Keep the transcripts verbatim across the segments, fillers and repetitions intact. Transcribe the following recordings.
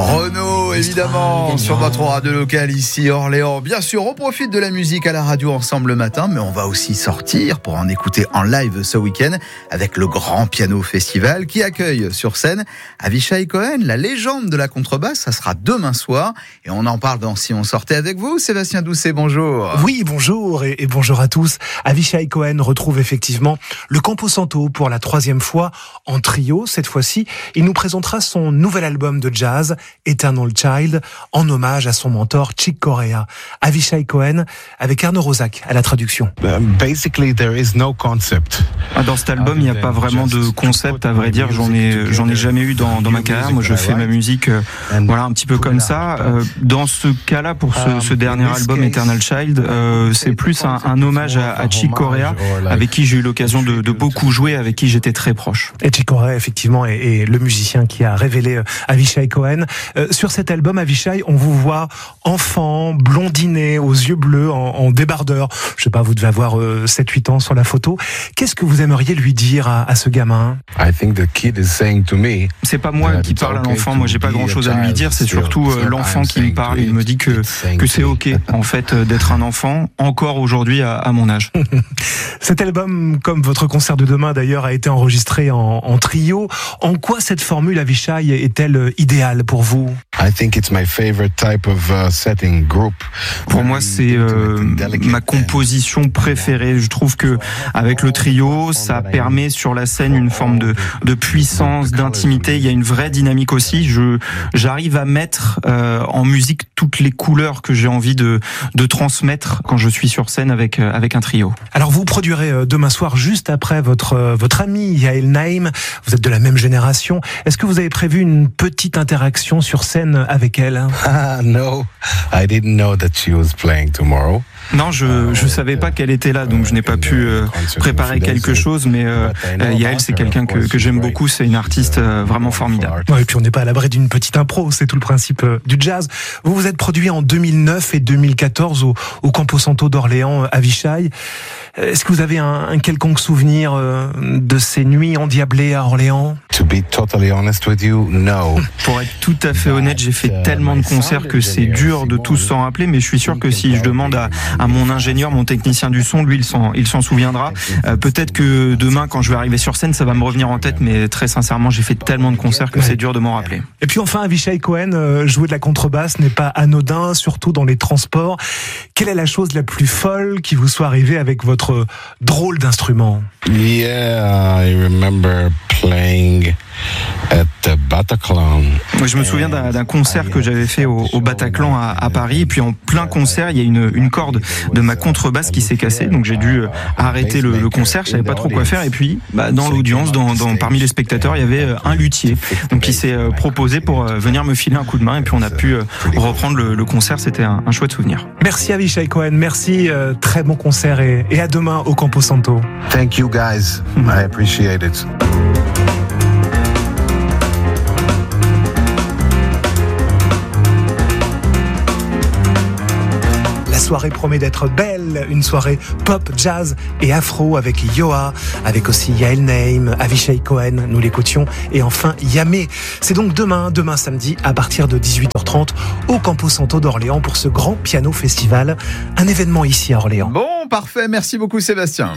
Renaud, évidemment, sur votre radio locale ici, Orléans. Bien sûr, on profite de la musique à la radio ensemble le matin, mais on va aussi sortir pour en écouter en live ce week-end avec le Grand Piano Festival qui accueille sur scène Avishai Cohen, la légende de la contrebasse. Ça sera demain soir et on en parle dans Si on sortait avec vous. Sébastien Doucet, bonjour. Oui, bonjour et, et bonjour à tous. Avishai Cohen retrouve effectivement le Camposanto pour la troisième fois en trio. Cette fois-ci, il nous présentera son nouvel album de jazz, Eternal Child, en hommage à son mentor Chick Corea. Avishai Cohen avec Arnaud Rosac à la traduction. Basically, there is no concept. Dans cet album, il n'y a pas vraiment de concept, à vrai dire. J'en ai, j'en ai jamais eu dans, dans ma carrière. Moi, je fais ma musique, euh, voilà, un petit peu comme ça. Euh, dans ce cas-là, pour ce, ce dernier album, Eternal Child, euh, c'est plus un, un hommage à, à Chick Corea, avec qui j'ai eu l'occasion de, de beaucoup jouer, avec qui j'étais très proche. Et Chick Corea, effectivement, est, est le musicien qui a révélé euh, Avishai Cohen. Euh, sur cet album, Avishai, on vous voit enfant, blondiné, aux yeux bleus, en, en débardeur. Je sais pas, vous devez avoir euh, sept huit ans sur la photo. Qu'est-ce que vous aimeriez lui dire à, à ce gamin? I think the kid is saying to me, c'est pas moi qui parle à l'enfant, moi j'ai pas grand chose à lui dire, c'est surtout euh, l'enfant qui me parle. Il me dit que, que c'est ok, en fait, d'être un enfant, encore aujourd'hui à, à mon âge. Cet album, comme votre concert de demain d'ailleurs, a été enregistré en, en trio. En quoi cette formule Avishai est-elle idéale pour vous? I think it's my favorite type of uh, setting group. Pour moi, c'est euh, ma composition préférée. Je trouve que avec le trio, ça permet sur la scène une forme de, de puissance, d'intimité. Il y a une vraie dynamique aussi. Je, j'arrive à mettre euh, en musique toutes les couleurs que j'ai envie de, de transmettre quand je suis sur scène avec, avec un trio. Alors vous produirez demain soir juste après votre, votre amie Yael Naïm. Vous êtes de la même génération. Est-ce que vous avez prévu une petite interaction sur scène avec elle? Ah, no, I didn't know that she was playing tomorrow. Non, je je savais pas qu'elle était là, donc je n'ai pas pu euh, préparer quelque chose. Mais euh, Yael, c'est quelqu'un que, que j'aime beaucoup. C'est une artiste euh, vraiment formidable. Ouais, et puis on n'est pas à l'abri d'une petite impro. C'est tout le principe euh, du jazz. Vous vous êtes produit en deux mille neuf et deux mille quatorze au, au Camposanto d'Orléans, Avishai. Est-ce que vous avez un, un quelconque souvenir euh, de ces nuits endiablées à Orléans? To be totally honest with you, no. Pour être tout à fait honnête, j'ai fait tellement de concerts que c'est dur de tous s'en rappeler. Mais je suis sûr que si je demande à à mon ingénieur, mon technicien du son, lui, il s'en, il s'en souviendra. Euh, peut-être que demain, quand je vais arriver sur scène, ça va me revenir en tête, mais très sincèrement, j'ai fait tellement de concerts que c'est dur de m'en rappeler. Et puis enfin, Avishai Cohen, euh, jouer de la contrebasse n'est pas anodin, surtout dans les transports. Quelle est la chose la plus folle qui vous soit arrivée avec votre drôle d'instrument? Yeah, I remember playing at the Bataclan. Moi, je me souviens d'un, d'un concert que j'avais fait au, au Bataclan à, à Paris, et puis en plein concert, il y a une, une corde de ma contrebasse qui s'est cassée, donc j'ai dû arrêter le, le concert. Je savais pas trop quoi faire, et puis bah, dans l'audience, dans, dans, parmi les spectateurs, il y avait un luthier, donc qui s'est proposé pour venir me filer un coup de main, et puis on a pu reprendre le, le concert. C'était un, un chouette souvenir. Merci Avishai Cohen, merci, euh, très bon concert et, et à demain au Camposanto. Thank you guys, I appreciate it. La soirée promet d'être belle, une soirée pop, jazz et afro avec Yoa, avec aussi Yael Naïm, Avishai Cohen, nous l'écoutions, et enfin Yamé. C'est donc demain, demain samedi, à partir de dix-huit heures trente, au Camposanto d'Orléans pour ce grand piano festival, un événement ici à Orléans. Bon, parfait, merci beaucoup Sébastien.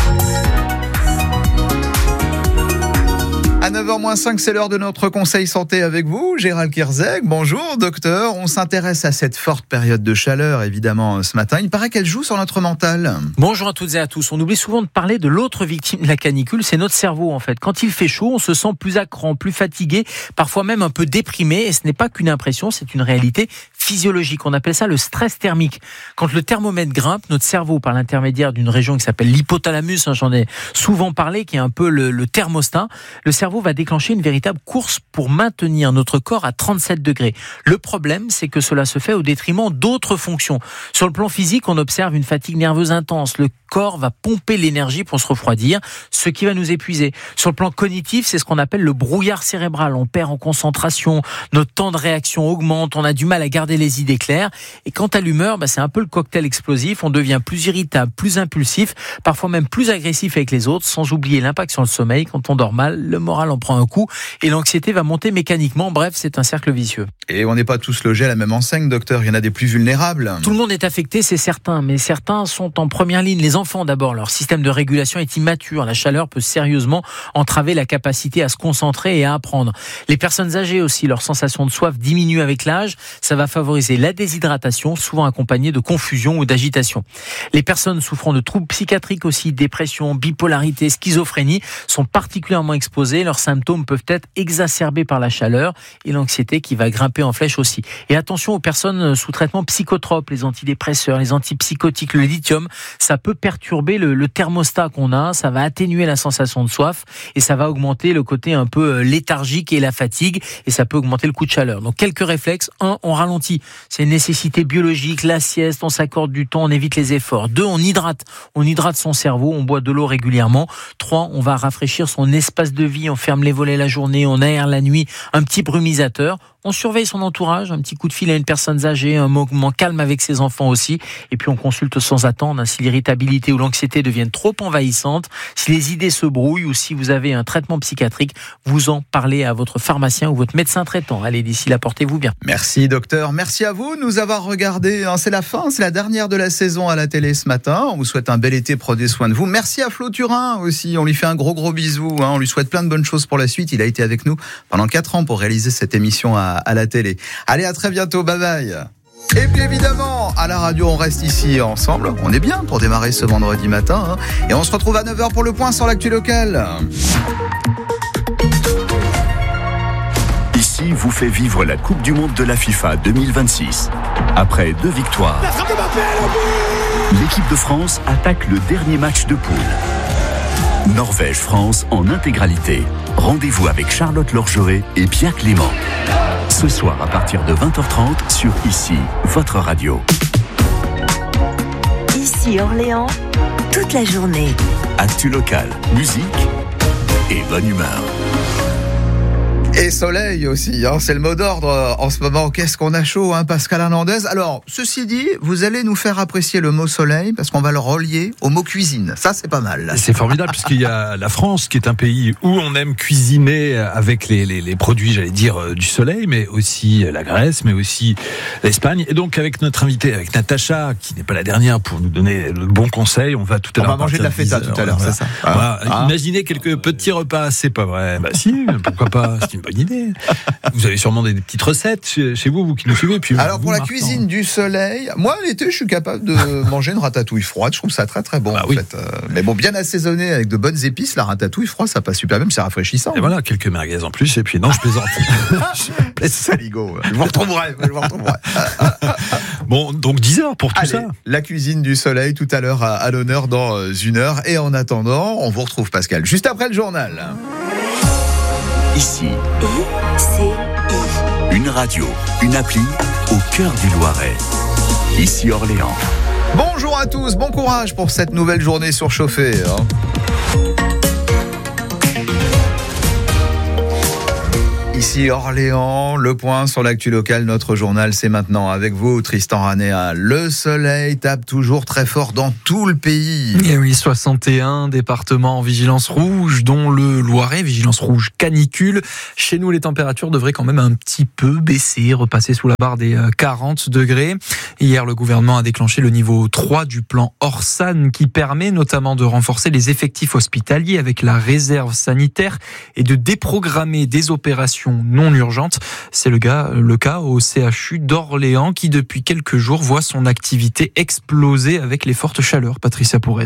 À neuf heures moins cinq, c'est l'heure de notre conseil santé avec vous, Gérald Kierzek. Bonjour docteur, on s'intéresse à cette forte période de chaleur évidemment ce matin. Il paraît qu'elle joue sur notre mental. Bonjour à toutes et à tous. On oublie souvent de parler de l'autre victime de la canicule, c'est notre cerveau en fait. Quand il fait chaud, on se sent plus à cran, plus fatigué, parfois même un peu déprimé, et ce n'est pas qu'une impression, c'est une réalité physiologique. On appelle ça le stress thermique. Quand le thermomètre grimpe, notre cerveau, par l'intermédiaire d'une région qui s'appelle l'hypothalamus, hein, j'en ai souvent parlé, qui est un peu le, le thermostat, le cerveau va déclencher une véritable course pour maintenir notre corps à trente-sept degrés. Le problème, c'est que cela se fait au détriment d'autres fonctions. Sur le plan physique, on observe une fatigue nerveuse intense, le corps va pomper l'énergie pour se refroidir, ce qui va nous épuiser. Sur le plan cognitif, c'est ce qu'on appelle le brouillard cérébral. On perd en concentration, notre temps de réaction augmente, on a du mal à garder les idées claires. Et quant à l'humeur, bah, c'est un peu le cocktail explosif. On devient plus irritable, plus impulsif, parfois même plus agressif avec les autres, sans oublier l'impact sur le sommeil. Quand on dort mal, le moral en prend un coup et l'anxiété va monter mécaniquement. Bref, c'est un cercle vicieux. Et on n'est pas tous logés à la même enseigne, docteur. Il y en a des plus vulnérables. Tout le monde est affecté, c'est certain, mais certains sont en première ligne. Les enfants d'abord, leur système de régulation est immature. La chaleur peut sérieusement entraver la capacité à se concentrer et à apprendre. Les personnes âgées aussi, leur sensation de soif diminue avec l'âge. Ça va favoriser la déshydratation, souvent accompagnée de confusion ou d'agitation. Les personnes souffrant de troubles psychiatriques aussi, dépression, bipolarité, schizophrénie, sont particulièrement exposées. Leurs symptômes peuvent être exacerbés par la chaleur et l'anxiété qui va grimper en flèche aussi. Et attention aux personnes sous traitement psychotrope, les antidépresseurs, les antipsychotiques, le lithium, ça peut perturber le, le thermostat qu'on a, ça va atténuer la sensation de soif et ça va augmenter le côté un peu léthargique et la fatigue et ça peut augmenter le coup de chaleur. Donc quelques réflexes. Un, on ralentit. C'est une nécessité biologique, la sieste, on s'accorde du temps, on évite les efforts. Deux, on hydrate. On hydrate son cerveau, on boit de l'eau régulièrement. Trois, on va rafraîchir son espace de vie, on ferme les volets la journée, on aère la nuit, un petit brumisateur. On surveille son entourage, un petit coup de fil à une personne âgée, un moment calme avec ses enfants aussi. Et puis on consulte sans attendre si l'irritabilité ou l'anxiété deviennent trop envahissantes, si les idées se brouillent ou si vous avez un traitement psychiatrique, vous en parlez à votre pharmacien ou votre médecin traitant. Allez, d'ici là, portez-vous bien. Merci docteur, merci à vous de nous avoir regardé. C'est la fin, c'est la dernière de la saison à la télé ce matin. On vous souhaite un bel été, prenez soin de vous. Merci à Flo Turin aussi, on lui fait un gros gros bisou. On lui souhaite plein de bonnes choses pour la suite. Il a été avec nous pendant quatre ans pour réaliser cette émission à à la télé. Allez, à très bientôt, bye bye. Et puis évidemment, à la radio, on reste ici ensemble. On est bien pour démarrer ce vendredi matin. Hein. Et on se retrouve à neuf heures pour le point sur l'actu locale. Ici vous fait vivre la Coupe du Monde de la FIFA deux mille vingt-six. Après deux victoires, l'équipe de France attaque le dernier match de poule. Norvège-France en intégralité. Rendez-vous avec Charlotte Lorgeret et Pierre Clément. Ce soir à partir de vingt heures trente sur Ici, votre radio. Ici Orléans, toute la journée. Actu locale, musique et bonne humeur. Et soleil aussi, hein, c'est le mot d'ordre en ce moment. Qu'est-ce qu'on a chaud, hein, Pascal Hernandez. Alors, ceci dit, vous allez nous faire apprécier le mot soleil parce qu'on va le relier au mot cuisine. Ça, c'est pas mal. C'est formidable puisqu'il y a la France qui est un pays où on aime cuisiner avec les, les, les produits, j'allais dire, du soleil, mais aussi la Grèce, mais aussi l'Espagne. Et donc, avec notre invitée, avec Natacha, qui n'est pas la dernière pour nous donner le bon conseil, on va tout à l'heure. On va manger de la feta tout à l'heure, voilà. C'est ça. Voilà. Ah. Imaginez quelques petits repas, c'est pas vrai. Bah si, pourquoi pas, c'est une bonne idée. Vous avez sûrement des petites recettes chez vous, vous qui nous suivez. Puis Alors vous, pour la Martin. cuisine du soleil, moi l'été je suis capable de manger une ratatouille froide. Je trouve ça très très bon bah, en oui. fait. Mais bon, bien assaisonné avec de bonnes épices, la ratatouille froide ça passe super bien, c'est rafraîchissant. Et voilà, quelques merguez en plus. Et puis non, je plaisante. C'est saligo. Je vous retrouverai. Je vous retrouverai. Bon, donc dix heures pour tout Allez, ça. La cuisine du soleil tout à l'heure à, à l'honneur dans une heure. Et en attendant, on vous retrouve Pascal juste après le journal. Ici, I C I. une radio, une appli au cœur du Loiret. Ici Orléans. Bonjour à tous, bon courage pour cette nouvelle journée surchauffée. Hein. Ici Orléans, le point sur l'actu locale, notre journal, c'est maintenant avec vous, Tristan Ranéa. Le soleil tape toujours très fort dans tout le pays. Et oui, soixante et un départements en vigilance rouge, dont le Loiret, vigilance rouge canicule. Chez nous, les températures devraient quand même un petit peu baisser, repasser sous la barre des quarante degrés. Hier, le gouvernement a déclenché le niveau trois du plan Orsan, qui permet notamment de renforcer les effectifs hospitaliers avec la réserve sanitaire et de déprogrammer des opérations non urgente. C'est le, gars, le cas au C H U d'Orléans qui depuis quelques jours voit son activité exploser avec les fortes chaleurs. Patricia Pourrez.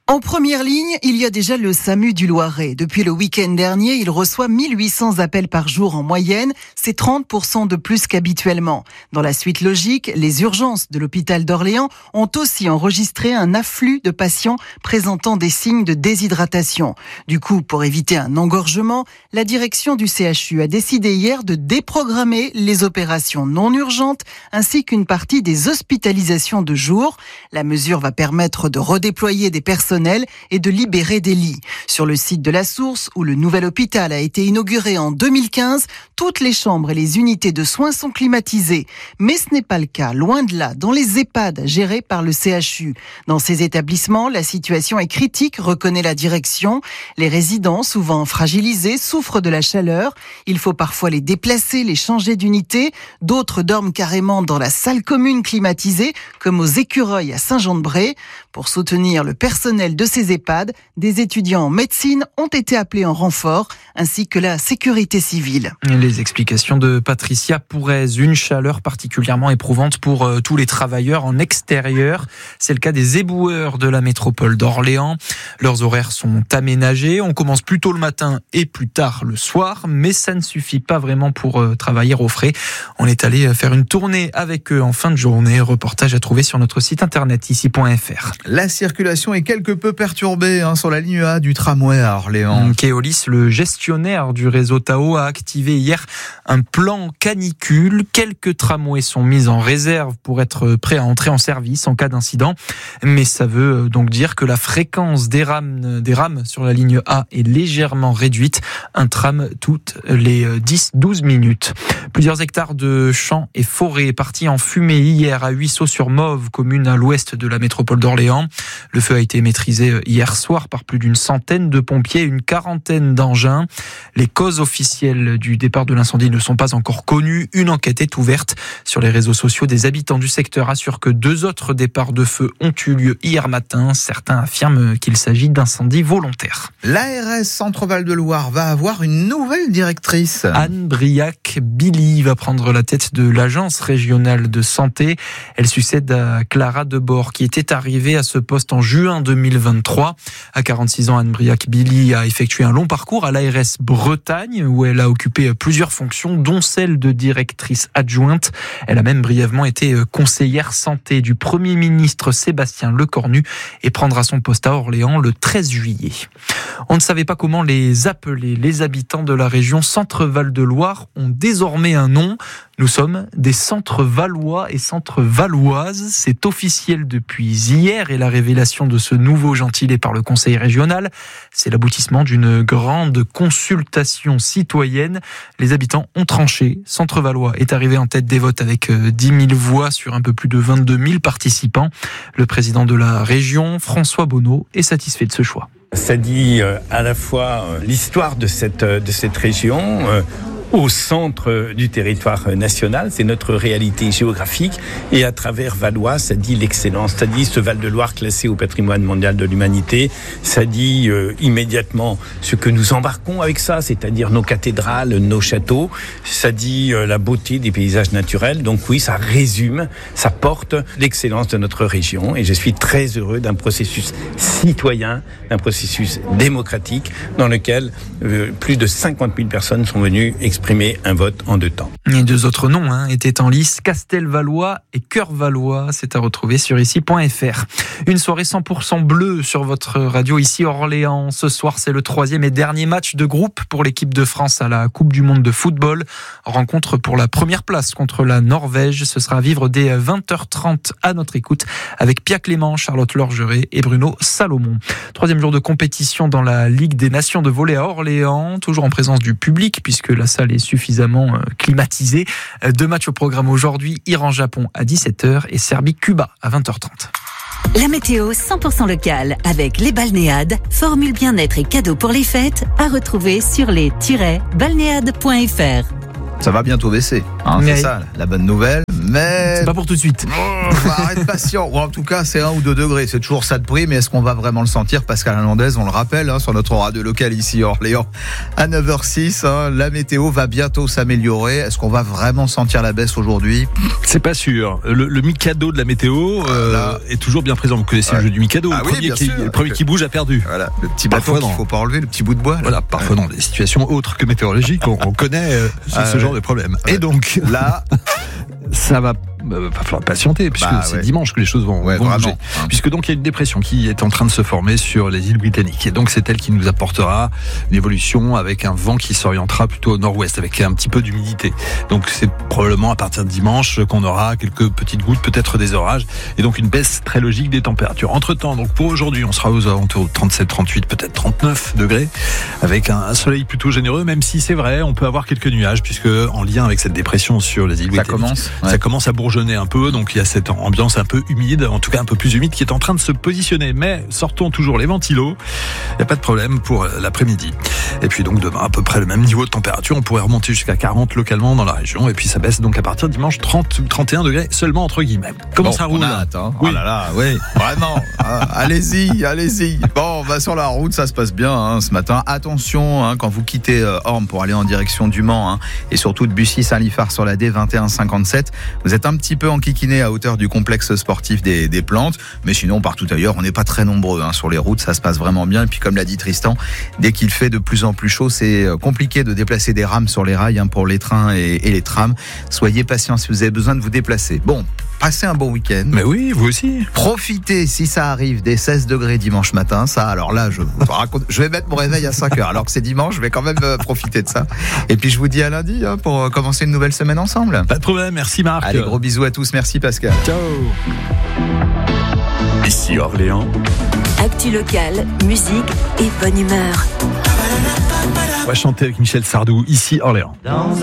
En première ligne, il y a déjà le SAMU du Loiret. Depuis le week-end dernier, il reçoit mille huit cents appels par jour en moyenne. C'est trente pour cent de plus qu'habituellement. Dans la suite logique, les urgences de l'hôpital d'Orléans ont aussi enregistré un afflux de patients présentant des signes de déshydratation. Du coup, pour éviter un engorgement, la direction du C H U a décidé hier de déprogrammer les opérations non urgentes ainsi qu'une partie des hospitalisations de jour. La mesure va permettre de redéployer des personnes et de libérer des lits. Sur le site de la Source, où le nouvel hôpital a été inauguré en deux mille quinze, toutes les chambres et les unités de soins sont climatisées. Mais ce n'est pas le cas, loin de là, dans les EHPAD gérés par le C H U. Dans ces établissements, la situation est critique, reconnaît la direction. Les résidents, souvent fragilisés, souffrent de la chaleur. Il faut parfois les déplacer, les changer d'unité. D'autres dorment carrément dans la salle commune climatisée, comme aux Écureuils à Saint-Jean-de-Bray. Pour soutenir le personnel de ces EHPAD, des étudiants en médecine ont été appelés en renfort, ainsi que la sécurité civile. Les explications de Patricia Pourrez, une chaleur particulièrement éprouvante pour euh, tous les travailleurs en extérieur. C'est le cas des éboueurs de la métropole d'Orléans. Leurs horaires sont aménagés. On commence plus tôt le matin et plus tard le soir, mais ça ne suffit pas vraiment pour euh, travailler au frais. On est allé faire une tournée avec eux en fin de journée. Reportage à trouver sur notre site internet ici point f r. La circulation est quelque peu perturbée hein, sur la ligne A du tramway à Orléans. Keolis, le gestionnaire du réseau Tao, a activé hier un plan canicule. Quelques tramways sont mis en réserve pour être prêts à entrer en service en cas d'incident. Mais ça veut donc dire que la fréquence des rames, des rames sur la ligne A est légèrement réduite. Un tram toutes les dix à douze minutes. Plusieurs hectares de champs et forêts partis en fumée hier à Huisseau-sur-Mauve, commune à l'ouest de la métropole d'Orléans. Le feu a été maîtrisé hier soir par plus d'une centaine de pompiers et une quarantaine d'engins. Les causes officielles du départ de l'incendie ne sont pas encore connues. Une enquête est ouverte. Sur les réseaux sociaux, des habitants du secteur assurent que deux autres départs de feu ont eu lieu hier matin. Certains affirment qu'il s'agit d'incendies volontaires. L'A R S Centre-Val de Loire va avoir une nouvelle directrice. Anne Briac-Billy va prendre la tête de l'agence régionale de santé. Elle succède à Clara Debord, qui était arrivée à ce poste en juin deux mille vingt-trois. À quarante-six ans, Anne Briac-Billy a effectué un long parcours à l'A R S Bretagne, où elle a occupé plusieurs fonctions, dont celle de directrice adjointe. Elle a même brièvement été conseillère santé du Premier ministre Sébastien Lecornu et prendra son poste à Orléans le treize juillet. On ne savait pas comment les appeler. Les habitants de la région Centre-Val de Loire ont désormais un nom. Nous sommes des Centre-Valois et Centre-Valoises. C'est officiel depuis hier et la révélation de ce nouveau gentilé par le conseil régional, c'est l'aboutissement d'une grande consultation citoyenne. Les habitants ont tranché. Centre-Valois est arrivé en tête des votes avec dix mille voix sur un peu plus de vingt-deux mille participants. Le président de la région, François Bonneau, est satisfait de ce choix. Ça dit à la fois l'histoire de cette, de cette région, au centre du territoire national, c'est notre réalité géographique, et à travers Valois, ça dit l'excellence, ça dit ce Val-de-Loire classé au patrimoine mondial de l'humanité, ça dit euh, immédiatement ce que nous embarquons avec ça, c'est-à-dire nos cathédrales, nos châteaux, ça dit euh, la beauté des paysages naturels, donc oui, ça résume, ça porte l'excellence de notre région, et je suis très heureux d'un processus citoyen, d'un processus démocratique, dans lequel euh, plus de cinquante mille personnes sont venues exprimer un vote en deux temps. Et deux autres noms hein, étaient en lice, Castelvalois et Cœur-Valois. C'est à retrouver sur ici point f r. Une soirée cent pour cent bleue sur votre radio ici Orléans. Ce soir, c'est le troisième et dernier match de groupe pour l'équipe de France à la Coupe du Monde de football. Rencontre pour la première place contre la Norvège. Ce sera à vivre dès vingt heures trente à notre écoute avec Pia Clément, Charlotte Lorgeret et Bruno Salomon. Troisième jour de compétition dans la Ligue des Nations de volley à Orléans. Toujours en présence du public puisque la salle est suffisamment climatisée. Deux matchs au programme aujourd'hui, Iran-Japon à dix-sept heures et Serbie-Cuba à vingt heures trente. La météo cent pour cent locale avec les balnéades, formule bien-être et cadeaux pour les fêtes à retrouver sur les tiret balnéades point f r. Ça va bientôt baisser, hein, c'est ça la bonne nouvelle. Mais c'est pas pour tout de suite. Oh, on va être patient. Ou en tout cas, c'est un ou deux degrés. C'est toujours ça de prix, mais est-ce qu'on va vraiment le sentir? Pascal Hernandez, on le rappelle, hein, sur notre radio locale ici à Orléans, à neuf heures six, hein, la météo va bientôt s'améliorer. Est-ce qu'on va vraiment sentir la baisse aujourd'hui? C'est pas sûr. Le, le Mikado de la météo euh, Là. est toujours bien présent. Vous connaissez ouais. le jeu du Mikado. Ah le, oui, premier qui, le premier qui bouge a perdu. Voilà, le petit bateau qu'il faut pas enlever, le petit bout de bois. Là. Voilà, parfois ouais. dans des situations autres que météorologiques, on, on connaît euh, ah, ce ouais. genre de problème. Ouais. Et donc là, ça va. Il va falloir patienter puisque bah, c'est ouais. dimanche que les choses vont, ouais, vont bouger. Hein. Puisque donc il y a une dépression qui est en train de se former sur les îles britanniques et donc c'est elle qui nous apportera une évolution avec un vent qui s'orientera plutôt au nord-ouest avec un petit peu d'humidité. Donc c'est probablement à partir de dimanche qu'on aura quelques petites gouttes, peut-être des orages et donc une baisse très logique des températures. Entre-temps, donc pour aujourd'hui, on sera aux alentours de trente-sept, trente-huit, peut-être trente-neuf degrés avec un, un soleil plutôt généreux, même si c'est vrai, on peut avoir quelques nuages puisque en lien avec cette dépression sur les îles ça britanniques, commence, ouais. ça commence à bourgeonner un peu, donc il y a cette ambiance un peu humide, en tout cas un peu plus humide, qui est en train de se positionner. Mais sortons toujours les ventilos, il n'y a pas de problème pour l'après-midi. Et puis donc demain, à peu près le même niveau de température, on pourrait remonter jusqu'à quarante localement dans la région, et puis ça baisse donc à partir de dimanche trente ou trente et un degrés seulement entre guillemets. Comment bon, ça roule là hein. Oui. Oh là là, oui, vraiment. ah, allez-y, allez-y. Bon, on va sur la route, ça se passe bien hein, ce matin. Attention hein, quand vous quittez euh, Orme pour aller en direction du Mans hein, et surtout de Bussy-Saint-Liphard sur la D vingt et un cinquante-sept, vous êtes un petit peu enquiquiné à hauteur du complexe sportif des, des Plantes, mais sinon partout ailleurs on n'est pas très nombreux hein. Sur les routes ça se passe vraiment bien et puis comme l'a dit Tristan, dès qu'il fait de plus en plus chaud c'est compliqué de déplacer des rames sur les rails hein, pour les trains et, et les trams. Soyez patients si vous avez besoin de vous déplacer. Bon, passez un bon week-end. Mais oui, vous aussi. Profitez si ça arrive des seize degrés dimanche matin. Ça, alors là, je, vous raconte, je vais mettre mon réveil à cinq heures. Alors que c'est dimanche, je vais quand même profiter de ça. Et puis je vous dis à lundi hein, pour commencer une nouvelle semaine ensemble. Pas de problème, merci Marc. Allez, gros bisous à tous, merci Pascal. Ciao. Ici Orléans. Actu locale, musique et bonne humeur. On va chanter avec Michel Sardou, ici Orléans. Dans